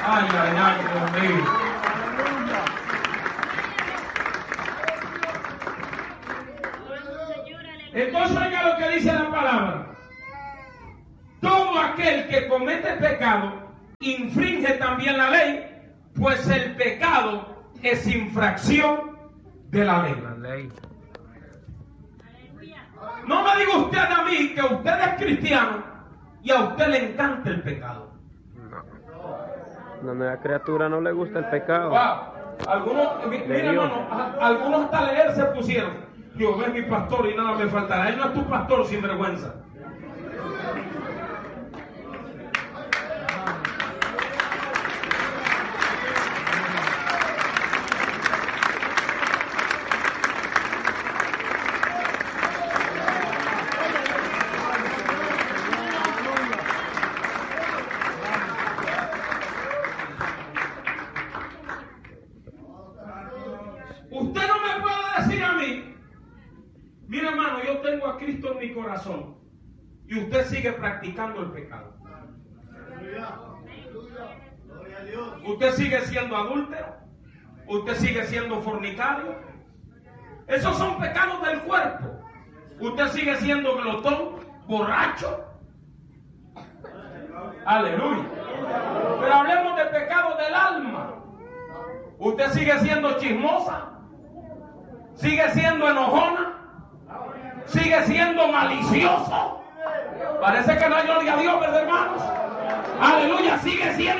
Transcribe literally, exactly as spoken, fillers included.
Ay, ay, ay, Dios mío. Entonces oiga lo que dice la palabra. Todo aquel que comete pecado infringe también la ley, pues el pecado es infracción de la ley. No me diga usted a mí que usted es cristiano y a usted le encanta el pecado. No, a la criatura no le gusta el pecado. Wow. Algunos, mira hermano, algunos hasta leer se pusieron. Dios es mi pastor y nada me faltará. Él no es tu pastor sin vergüenza. Usted no me puede decir a mí, mira hermano, yo tengo a Cristo en mi corazón y usted sigue practicando el pecado. Usted sigue siendo adúltero, usted sigue siendo fornicario. Esos son pecados del cuerpo. Usted sigue siendo glotón, borracho. Aleluya. Pero hablemos de pecados del alma. Usted sigue siendo chismosa, sigue siendo enojona, sigue siendo malicioso. Parece que no hay gloria a Dios, mis hermanos. Aleluya, sigue siendo